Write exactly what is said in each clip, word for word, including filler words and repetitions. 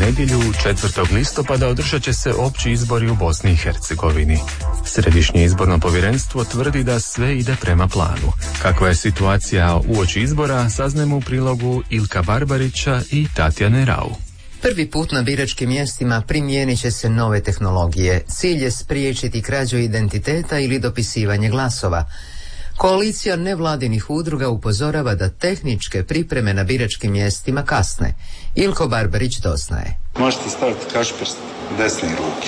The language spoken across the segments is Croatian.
nedjelju, četvrtog listopada, održat će se opći izbori u Bosni i Hercegovini. Središnje izborno povjerenstvo tvrdi da sve ide prema planu. Kakva je situacija uoči izbora, saznajemo u prilogu Ilka Barbarića i Tatjane Rau. Prvi put na biračkim mjestima primijenit će se nove tehnologije. Cilj je spriječiti krađu identiteta ili dopisivanje glasova. Koalicija nevladinih udruga upozorava da tehničke pripreme na biračkim mjestima kasne. Ilko Barbarić doznaje. Možete staviti kašprst desne ruke.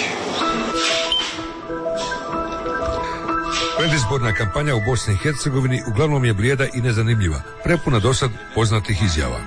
Predizborna kampanja u Bosni i Hercegovini uglavnom je blijeda i nezanimljiva, prepuna dosad poznatih izjava.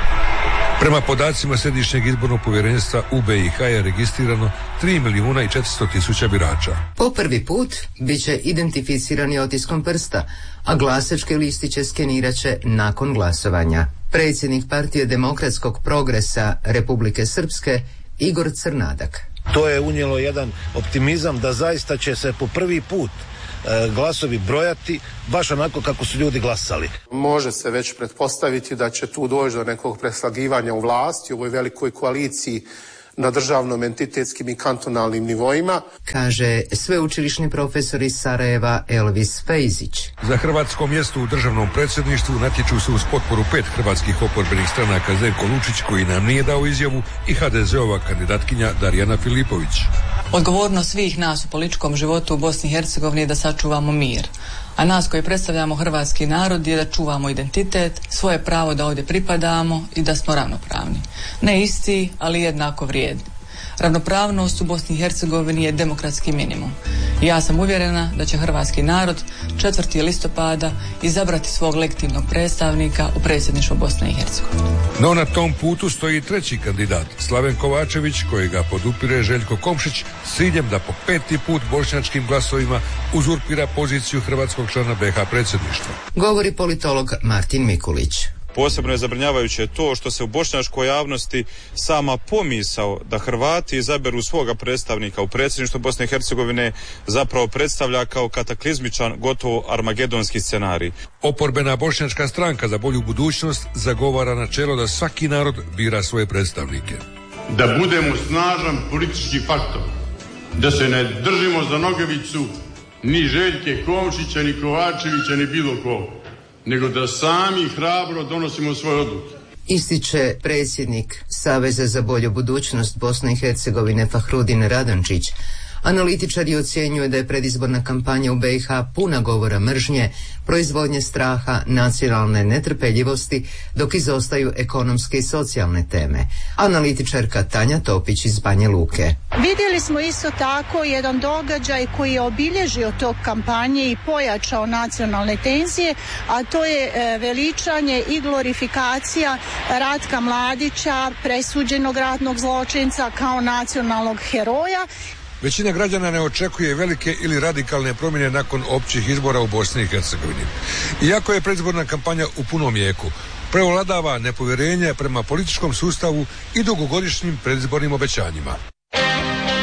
Prema podacima Središnjeg izbornog povjerenstva u B i H je registrirano tri milijuna i četiristo tisuća birača. Po prvi put bit će identificirani otiskom prsta, a glasačke listiće skenirat će nakon glasovanja. Predsjednik Partije demokratskog progresa Republike Srpske Igor Crnadak. To je unijelo jedan optimizam da zaista će se po prvi put glasovi brojati baš onako kako su ljudi glasali. Može se već pretpostaviti da će tu doći do nekog preslagivanja u vlasti u ovoj velikoj koaliciji na državnom, entitetskim i kantonalnim nivoima, kaže sveučilišni profesor iz Sarajeva Elvis Fejzić. Za hrvatsko mjesto u državnom predsjedništvu natječu se uz potporu pet hrvatskih oporbenih stranaka Zdenko Lučić, koji nam nije dao izjavu, i ha de zeova kandidatkinja Darijana Filipović. Odgovornost svih nas u političkom životu u Bosni i Hercegovini je da sačuvamo mir. A nas koji predstavljamo hrvatski narod je da čuvamo identitet, svoje pravo da ovdje pripadamo i da smo ravnopravni. Ne isti, ali jednako vrijedni. Ravnopravnost u Bosni i Hercegovini je demokratski minimum. I ja sam uvjerena da će hrvatski narod četvrtog listopada izabrati svog legitimnog predstavnika u predsjedništvo Bosne i Hercegovine. No na tom putu stoji treći kandidat, Slaven Kovačević, kojega podupire Željko Komšić s ciljem da po peti put bošnjačkim glasovima uzurpira poziciju hrvatskog člana B i H predsjedništva. Govori politolog Martin Mikulić. Posebno je zabrinjavajuće to što se u bošnjačkoj javnosti sama pomisao da Hrvati izaberu svoga predstavnika u predsjedništvu Bosne i Hercegovine zapravo predstavlja kao kataklizmičan, gotovo armagedonski scenarij. Oporbena bošnjačka stranka za bolju budućnost zagovara načelo da svaki narod bira svoje predstavnike. Da budemo snažan politički faktor, da se ne držimo za nogavicu ni Željke Komšića, ni Kovačevića, ni bilo koga, nego da sami hrabro donosimo svoje odluke. Ističe predsjednik Saveza za bolju budućnost Bosne i Hercegovine Fahrudin Radančić. Analitičari ocjenjuju da je predizborna kampanja u B i H puna govora mržnje, proizvodnje straha, nacionalne netrpeljivosti, dok izostaju ekonomske i socijalne teme. Analitičarka Tanja Topić iz Banja Luke. Vidjeli smo isto tako jedan događaj koji je obilježio tog kampanje i pojačao nacionalne tenzije, a to je veličanje i glorifikacija Ratka Mladića, presuđenog ratnog zločinca, kao nacionalnog heroja. Većina građana ne očekuje velike ili radikalne promjene nakon općih izbora u Bosni i Hercegovini. Iako je predizborna kampanja u punom jeku, prevladava nepovjerenje prema političkom sustavu i dugogodišnjim predizbornim obećanjima.